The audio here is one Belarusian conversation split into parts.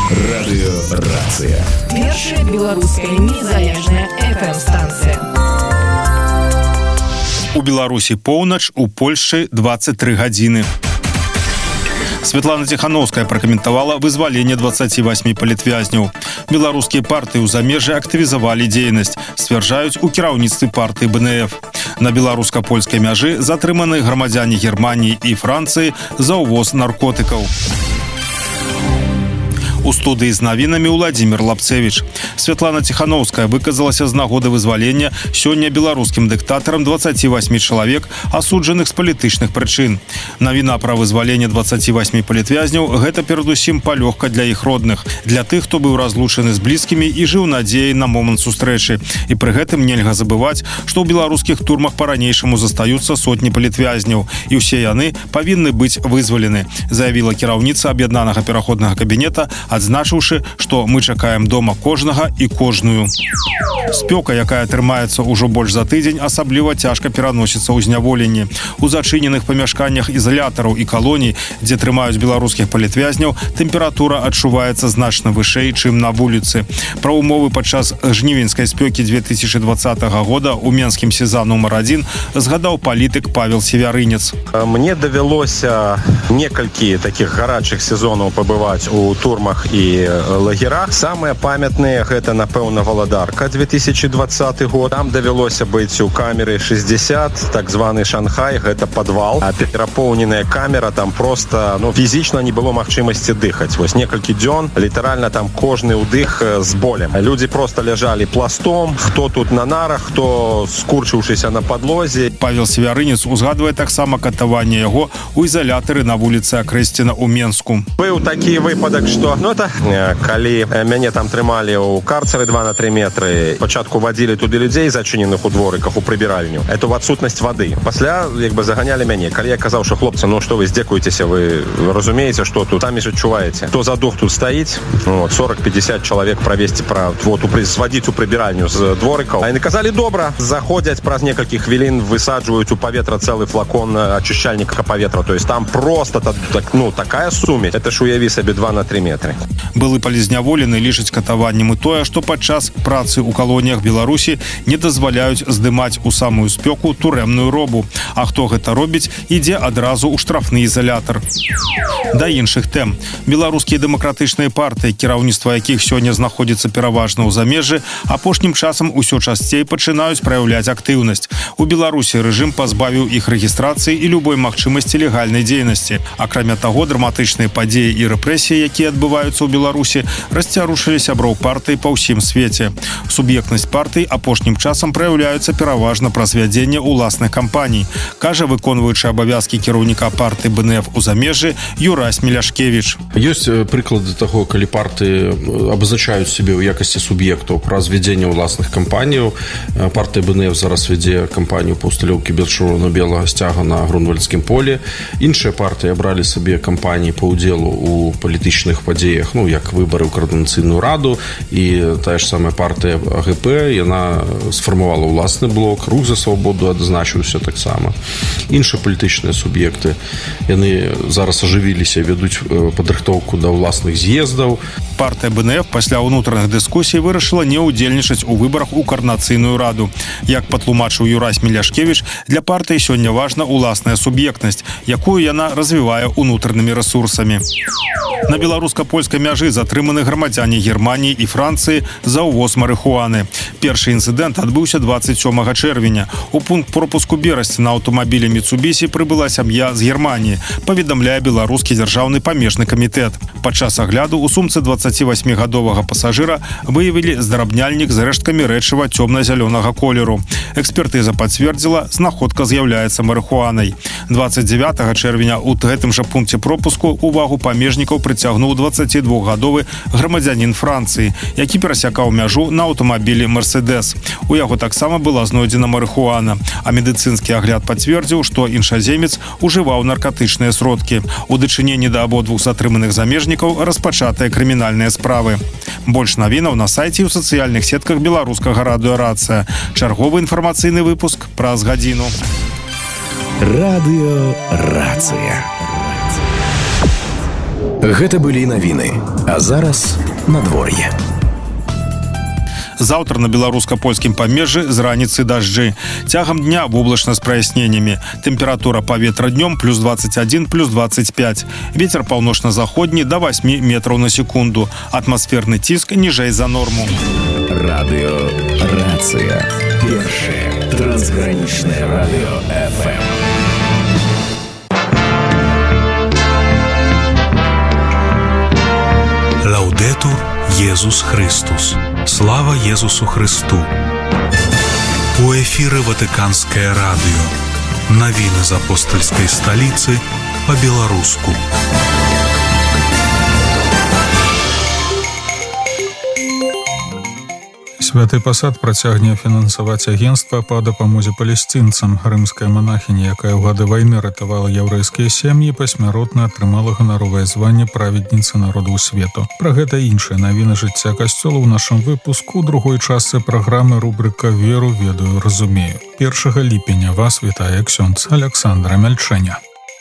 Радыёрацыя. Першая беларуская незалежная FM-станцыя. У Беларусі поўнач, у Польшчы 23 гадзіны. Светлана Тихановская прокомментовала вызволение 28 палітвязняў. Беларускія партыі ў замежжы актывізавалі дзейнасць, сцвярджаюць у кіраўніцтве партыі БНФ. На беларуска-польскай мяжы затрыманы грамадзяне Германії і Францыі за ўвоз наркотыкаў. У студыі з навінамі Владимир Лапцевич. Светлана Тихановская выказалася з нагоды вызвалення сёння беларускім дыктатарам 28 чалавек, асуджаных з палітычных прычын. Навіна пра вызваленне 28 палітвязняў – гэта перадусім палёгка для іх родных, для тых, хто быў разлучаны з блізкімі і жыў надзеяй на момант сустрэчы. І пры гэтым нельга забываць, што ў беларускіх турмах па-ранейшаму застаюцца сотні палітвязняў, і ўсе яны павінны быць вызвалены, заявіла кіраўніца аб'яднанага пераходнага кабінета, адзначыўшы, што мы чакаем дома кожнага і кожную. Спёка, якая трымаецца ўжо больш за тыдзень, асабліва цяжка пераносіцца ў зняволенні. У зачыненых памяшканнях ізалятараў і калоній, дзе трымаюць беларускіх палітвязняў, тэмпература адчуваецца значна вышэй, чым на вуліцы. Пра ўмовы падчас жнівеньскай спёкі 2020 года ў менскім СІЗА нумар 1 згадаў палітык Павел Севярынец. Мне давялося некалькі такіх гарачых сезонаў пабываць у турмах і лагерах. Самыя памятныя гэта, напэўна, Валадарка 2020 год. Там давялося быць у камеры 60, так званы Шанхай, гэта падвал. А перапоўненая камера, там просто фізічна не было магчымасці дыхаць. Вось некалькі дзён, літаральна там кожны ўдых з болем. Людзі просто ляжалі пластом, хто тут на нарах, хто скурчыўшыся на падлозе. Павел Севярынец узгадвае таксама катаванне яго ў ізалятары на вуліцы Акрэсціна ў Менску. Быў такі выпадак, што калі мяне там трымалі ў карцеры 2 на 3 метры, спачатку вадзілі туды людзей, зачыненых у дворыках, у прыбіральню. Это ў адсутнасць вады. Пасля заганялі мяне. Калі я казаў, што хлопцы, што вы здзекуецеся, вы разумееце, што тут самі ж адчуваеце. Хто за дух тут стаіць, 40-50 чалавек правесці, свадзіць у прыбіральню з дворыкаў. А яны казалі, добра, заходзяць праз некалькі хвілін, высаджваюць у паветра цэлы флакон ачышчальніка паветра. То есть там просто такая сумесь. Это ж уяві сабе 2 на 3 метры. Былы палізняволены лічаць катаваннем і тое, што падчас працы ў калоніях Беларусі не дазваляюць здымаць у самую спёку турэмную робу. А хто гэта робіць, ідзе адразу ў штрафны ізалятар. Да іншых тэм. Беларускія дэмакратычныя партыі, кіраўніцтва якіх сёння знаходзіцца пераважна ў замежжы, апошнім часам усё часцей пачынаюць праяўляць актыўнасць. У Беларусі рэжым пазбавіў іх рэгістрацыі і любой магчымасці легальнай дзейнасці. Акрамя таго, драматычныя падзеі і рэпрэсіі, якія адбываюцца ў Беларусі, расцярушылі сяброў партый па ўсім свеце. Суб'ектнасць партый апошнім часам праяўляюцца пераважна праз вядзенне ўласных кампаній, кажа выконваючы абавязкі кіраўніка партыі БНФ у замежжы Юрась Міляшкевіч. Ёсць прыклады таго, калі партыі абазначаюць сябе ў якасці суб'ектаў праз вядзенне ўласных кампаніяў. Партыя БНФ зараз вядзе кампанію па ўсталёўкі чырвона-белага сцяга на Грунвальдскім полі. Іншыя партыі абралі сабе кампаніі па ўдзелу ў палітычных падзеях, як выбары ў Коордынацыйную раду, і тая ж самая партыя АГП, яна сфармавала ўласны блок, рух за свабоду адзначыўся таксама. Іншыя палітычныя суб'екты, яны зараз ажывіліся, вядуць падрыхтоўку да ўласных з'ездаў. Партыя БНФ пасля ўнутраных дыскусій вырашыла не ўдзельнічаць у выбарах у Коордынацыйную раду. Як патлумачыў Юрась Міляшкевіч, для партыі сёння важна ўласная суб'ектнасць, якую яна развівае ўнутранымі рэсурсамі. На беларуска-польскай мяжы затрыманы грамадзяне Германії і Францыі за ўвоз марыхуаны. Першы інцыдэнт адбыўся 27 чэрвеня. У пункт пропуску Берасці на аўтамабілі Міцубісі прыбыла сям'я з Германіі, паведамляе беларускі дзяржаўны памежны камітэт. Падчас агляду ў сумцы 28-гадовага пасажыра выявілі здрабняльнік з рэшткамі рэчыва цёмна-зялёнага колеру. Экспертыза пацвердзіла, знаходка з'яўляецца марыхуанай. 29 чэрвеня ў гэтым жа пункце пропуску увагу памежнікаў прыцягнуў 22-гадовы грамадзянін Францыі, які перасякаў мяжу на аўтамабілі «Мерседес». У яго таксама была знойдзена марыхуана, а медыцынскі агляд пацвердзіў, што іншаземец ужываў наркатычныя сродкі. У дачыненні да абодвух затрыманых замежнікаў распачатыя крымінальныя справы. Больш навінаў на сайце і ў сацыяльных сетках беларускага радыёрацыя. Чарговы інфармацыйны выпуск праз гадзіну. Радыёрацыя. Гэта былі навіны. А зараз надвор'е. Заўтра на беларуска-польскім памежжы з раніцы дажджы. Цягам дня воблачна з праясненнямі. Тэмпература паветра днём плюс 21, плюс 25. Вецер паўночна-заходні до 8 метраў на секунду. Атмасферны ціск ніжэй за норму. Радыё Рацыя. Першае трансгранічнае радыё FM. Лаудетур Єсус Христос. Слава Єсусу Христу. У эфіры Ватыканскае радыё. Навіны з апостальскай сталіцы па-беларуску. Святы пасад працягне фінансаваць агенцтва па дапамозе палесцінцам. Рымская манахіня, якая ў гады вайны ратавала яўрэйскія сем'і, пасмяротна атрымала ганаровае званне праведніцы народу свету. Пра гэта іншыя навіны жыцця касцёла ў нашым выпуску. У другой частцы праграмы рубрыка «Веру, ведаю, разумею». 1 ліпеня вас вітае ксёндз Александра Мяльчэня.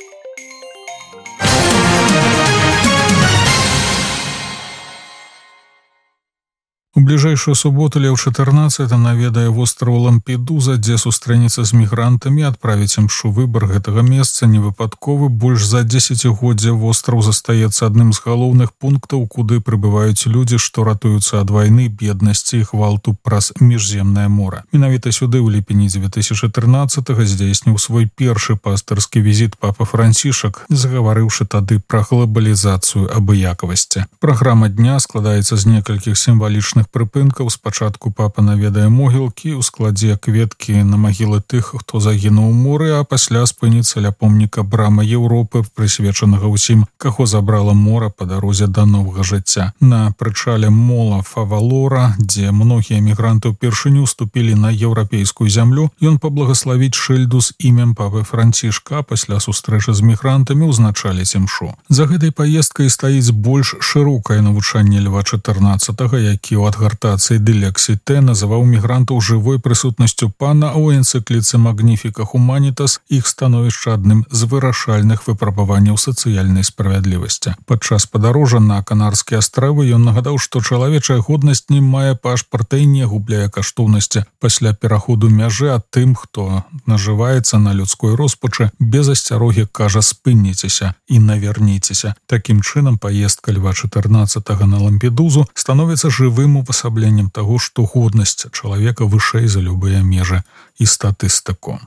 У бліжэйшую суботу Леў 14 наведае востраў Лампедуза, дзе сустрэнецца з мігрантамі, адправіць імшу. Выбар гэтага месца невыпадковы. Больш за 10годдзя востраў застаецца адным з галоўных пунктаў, куды прыбываюць людзі, што ратуюцца ад вайны, беднасці і гвалту праз міжземнае мора. Менавіта сюды ў ліпені 2013-го здзейсніў свой першы пастырскі візіт папа Францішак, загаварыўшы тады пра глобалізацыю абыякавасці. Праграма дня складаецца з некалькіх сімвалічных прыпынкаў. Спачатку папа наведае могілкі, у складзе кветкі на магілы тых, хто загінуў у моры, а пасля спыніцца ля помніка Брама Еўропы, прысвечанага ўсім, каго забрала мора па дарозе да новага жыцця. На прычале мола Фавалора, дзе многія мігранты ўпершыню ступілі на еўрапейскую зямлю, ён паблагаславіць шыльду з імем папы Францішка, а пасля сустрэчы з мігрантамі ўзначаліць імшу. За гэтай паездкай стаіць больш шырокае навучанне Льва 14-го, які ў адгартацыі Дылексіте называў мігрантаў жывой прысутнасцю пана, а ў энцыкліцы Magnificat Humanitas іх становішча адным з вырашальных выпрабаванняў сацыяльнай справядлівасці. Падчас падарожжа на Канарскія астравы ён нагадаў, што чалавечая годнасць не мае пашпарта і не губляе каштоўнасці. Пасля пераходу мяжы, а тым, хто нажываецца на людской роспачы, без асцярогі кажа: спыніцеся і навярніцеся. Такім чынам паездка Льва 14-го на Лампедузу становіцца жывым увасабленнем таго, што годнасць чалавека вышэй за любыя межы і статыстыку.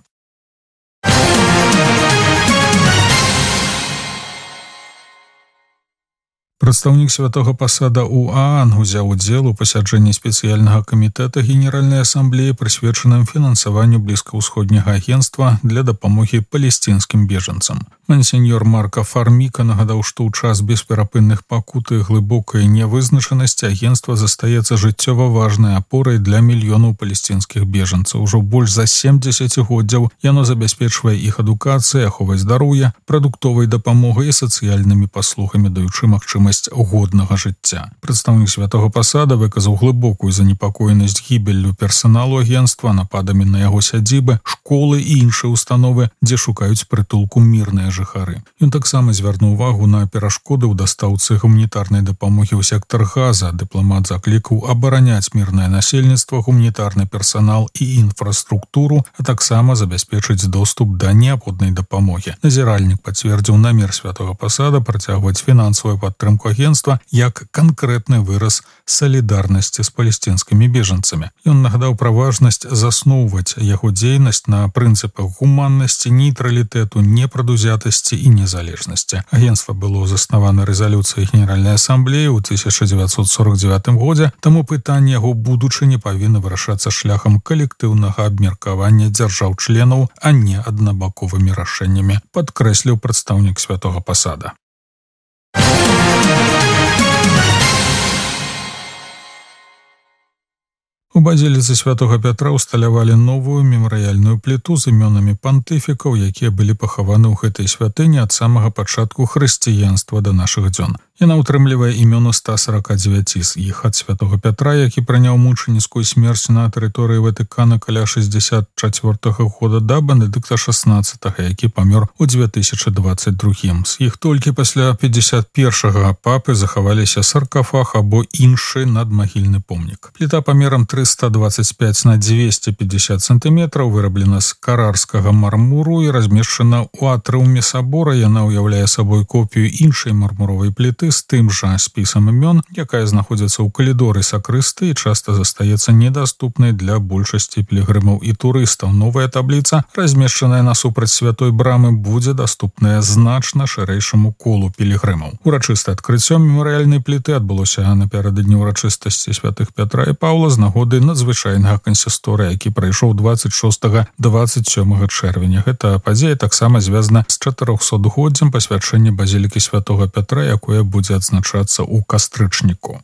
Прадстаўнік святога пасада УААН узяў удзел у пасяджэнні спецыяльнага камітэта Генеральнай асамблеі, прысвечаным фінансаванню блізкаўсходняга агенцтва для дапамогі палесцінскім бежанцам. Мансеньор Марка Фарміка нагадаў, што ў час бесперапынных пакут і глыбокай нявызначанасці агенцтва застаецца жыццёва важнай апорай для мільёнаў палесцінскіх бежанцаў. Ужо больш за 70 годдзяў яно забяспечвае іх адукацыяй, аховай здароўя, прадуктовай дапамогай і сацыяльнымі паслугамі, даючы магчымасць годнага жыцця. Прадстаўнік святога пасада выказаў глыбокую занепакоенасць гібеллю персаналу агенцтва, нападамі на яго сядзібы, школы і іншыя установы, дзе шукаюць прытулку мірныя жыхары. Ён таксама звярнуў увагу на перашкоды ў дастаўцы гуманітарнай дапамогі ў сектар Газа. Дыпламат заклікаў абараняць мірнае насельніцтва, гуманітарны персанал і інфраструктуру, а таксама забяспечыць доступ да неабходнай дапамогі. Назіральнік пацвердзіў намер святога пасада працягваць фінансавую падтрымку агенцтва як канкрэтны выраз салідарнасці з палесцінскімі бежанцамі. Ён нагадаў пра важнасць засноўваць яго дзейнасць на прынцыпах гуманнасці, нейтралітэту, непрадузятасці і незалежнасці. Агенцтва было заснавана рэзалюцыяй Генеральнай асамблеі ў 1949 годзе, таму пытанне яго будучыні павінна вырашацца шляхам калектыўнага абмеркавання дзяржаў-членаў, а не аднабаковымі рашэннямі, падкрэсліў прадстаўнік святога пасада. У базіліцы святога Пятра ўсталявалі новую мемарыяльную пліту з імёнамі пантыфікаў, якія былі пахаваны ў гэтай святыні ад самага пачатку хрысціянства да нашых дзён. Яна ўтрымлівае імёны 149 з іх ад святого Пятра, які прыняў мучаніцкую смерць на тэрыторыі Ватыкана каля 64-го года, да Бенедыкта XVI, які памёр у 2022. З іх толькі пасля 51-го папы захаваліся саркафаг або іншы надмагільны помнік. Пліта памерам 325 на 250 сантиметраў выраблена з карарскага мармуру і размешчана ў атрыуме сабора. Яна ўяўляе сабой копію іншай мармуровай пліты з тым жа спісам імён, якая знаходзіцца ў калідоры сакрысты і часта застаецца недаступнай для большасці пілігрымаў і турыстаў. Новая табліца, размешчаная насупраць святой брамы, будзе даступная значна шырэйшаму колу пілігрымаў. Урачыстае адкрыццё мемарыяльнай пліты адбылося напярэдадні ўрачыстасці святых Пятра і Паўла з нагоды надзвычайнага кансісторыя, які прайшоў 26-27 чэрвеня. Гэта падзея таксама звязана з 400-годдзям пасвячэння базілікі святого Пятра, якое будзе адзначацца ў кастрычніку.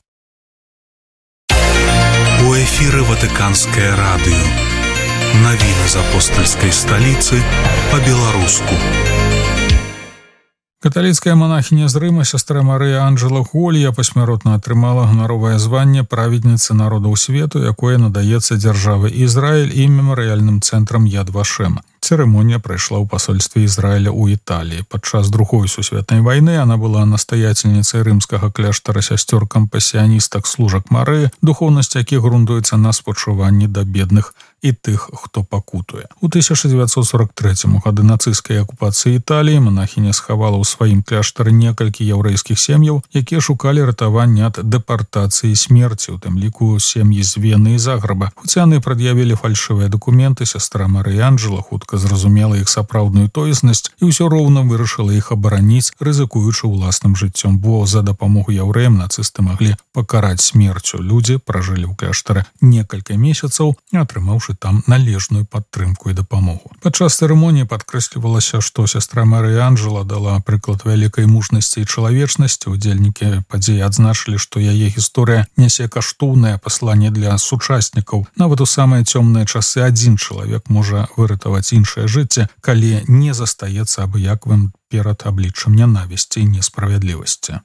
У эфіры Ватыканскае радыё. Навіны з апостальскай сталіцы па-беларуску. Каталіцкая манахіня з Рыма, сястра Марыя Анджела Голья, пасмяротна атрымала ганаровае званне праведніцы народаў свету, якое надаецца дзяржаве Ізраіль і мемарыяльным цэнтрам Яд Вашем. Цырымонія прайшла ў пасольстве Ізраіля ў Італіі. Падчас Другой сусветнай вайны она была настаяцельніцай рымскага кляштара сясцёр кампасіяністак служак Марыі, духоўнасць якіх грунтуецца на спачуванні да бедных і тых, хто пакутуе. У 1943 гады нацысцкай акупацыі Італіі манахіня схавала ў сваім кляштары некалькі яўрэйскіх сем'яў, якія шукалі ратавання ад дэпартацыі і смерці, у тым ліку сем'і з Вены і Заграба. Хоць яны прад'явілі фальшывыя дакументы, сястра Марыя Анджела хутка зразумела іх сапраўдную тоеснасць і ўсё роўна вырашыла іх абараніць, рызыкуючы ўласным жыццём, бо за дапамогу яўрэям нацысты маглі пакараць смерцю. Людзі пражылі ў кляштары некалькі месяцаў, атрымаўшы там належную падтрымку і дапамогу. Падчас цырымоніі падкрэслівалася, што сястра Марыя Анджела дала прыклад вялікай мужнасці і чалавечнасці. Удзельнікі падзеі адзначылі, што яе гісторыя нясе каштоўнае пасланне для сучаснікаў. Нават у самыя цёмныя часы адзін чалавек можа выратаваць іншае жыцце, калі не застаецца абыякавым перад абліччам нянавісці і несправядлівасці.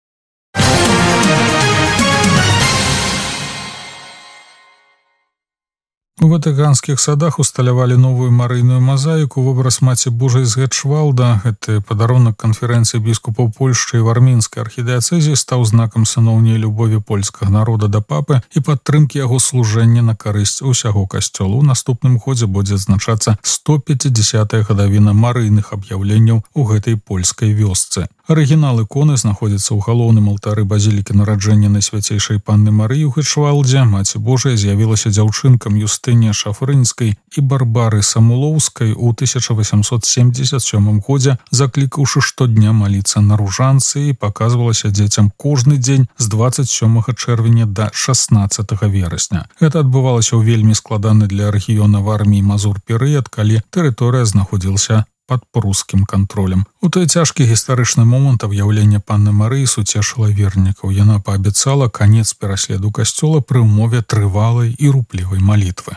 У ватыканскіх садах усталявалі новую марыйную мазаіку в образ Маці Божай з Гетшвалда. Гэты падарунак канферэнцыі біскупаў Польшчы і вармінскай архідыяцэзіі стаў знакам сыноўняй любові польскага народа да папы і падтрымкі яго служэння на карысць усяго касцёла. У наступным годзе будзе адзначацца 150-я гадавіна марыйных аб'яўленняў у гэтай польскай вёсцы. Арыгінал іконы знаходзіцца ў галоўным алтары базілікі нараджэння Найсвяцейшай Панны Марыі ў Гетшвалдзе. Маці Божая з'явілася дзяўчынкам Юстыне Шафрынскай і Барбары Самулоўскай у 1877 годзе, заклікаўшы штодня маліцца на ружанцы, і паказвалася дзецям кожны дзень з 27 чэрвеня да 16 верасня. Гэта адбывалася ў вельмі складаны для рэгіёна Варміі Мазур перыяд, калі тэрыторыя знаходзілася пад прускім кантролем. У той цяжкі гістарычны момант аб'яўлення Панны Марыі суцешыла вернікаў. Яна паабяцала канец пераследу касцёла пры ўмове трывалай і руплівай малітвы.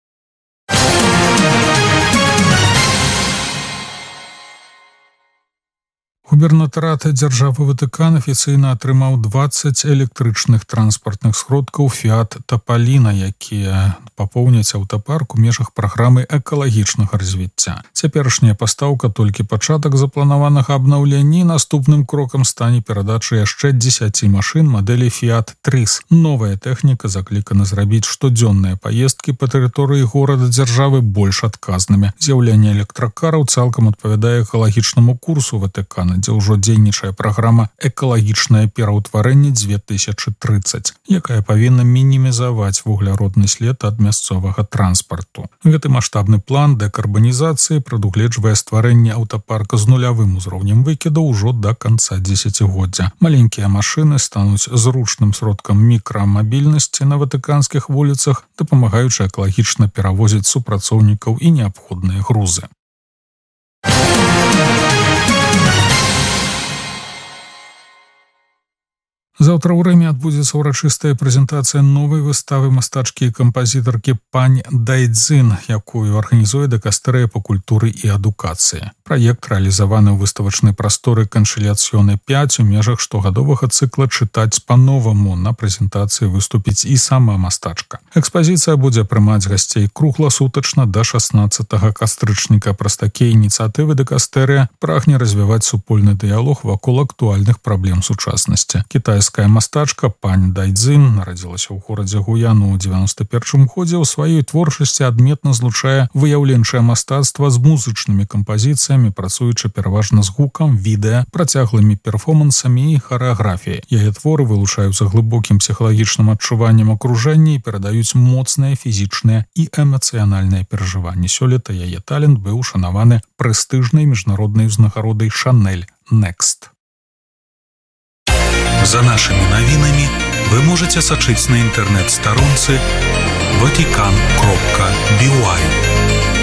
Губернатарат дзяржавы Ватыкан афіцыйна атрымаў 20 электрычных транспартных сродкаў Fiat Topolino, якія папоўняць аўтапарк у межах праграмы экалагічнага развіцця. Цяперашняя пастаўка толькі пачатак запланаванага абнаўлення, і наступным крокам стане перадача яшчэ 10 машын мадэлі Fiat Tris. Новая тэхніка заклікана зрабіць штодзённыя паездкі па тэрыторыі горада-дзяржавы больш адказнымі. З'яўленне электракараў цалкам адпавядае экалагічнаму курсу Ватыкана, дзе ўжо дзейнічае праграма «Экалагічнае пераўтварэнне 2030», якая павінна мінімізаваць вугляродны след ад мясцовага транспарту. Гэты маштабны план дэкарбанізацыі прадугледжвае стварэнне аўтапарка з нулявым узроўнем выкіду ўжо да канца дзесяцігоддзя. Маленькія машыны стануць зручным сродкам мікрамабільнасці на ватыканскіх вуліцах, дапамагаючы экалагічна перавозіць супрацоўнікаў і неабходныя грузы. Заўтра ў Рыме адбудзецца ўрачыстая прэзентацыя новай выставы мастачкі і кампазітаркі пань Дайдзін, якую арганізуе Дакастэрыя па культуры і адукацыі. Праект рэалізаваны ў выставачнай прасторы Каншыляцыёны 5 у межах штогадовага цыкла «Чытаць па-новаму». На прэзентацыі выступіць і сама мастачка. Экспазіцыя будзе прымаць гасцей кругласутачна да 16 кастрычніка. Праз такія ініцыятывы Дакастэрыя прагне развіваць супольны дыялог вакол актуальных праблем сучаснасці. Кітайская мастачка пань Дайдзін нарадзілася ў горадзе Гуяну ў 91 годзе. У сваёй творчасці адметна злучае выяўленчае мастацтва з музычнымі кампазіцыямі, працуючы пераважна з гукам, відэа, працяглымі перформансамі і харэаграфіяй. Яе творы вылучаюцца глыбокім псіхалагічным адчуваннем акружэння і перадаюць моцныя фізічныя і эмацыянальныя перажыванні. Сёлета яе талент быў ушанаваны прэстыжнай міжнароднай узнагародай Шанель Next. За нашими навінамі вы можете сачыць на інтэрнэт-старонцы vatican.by.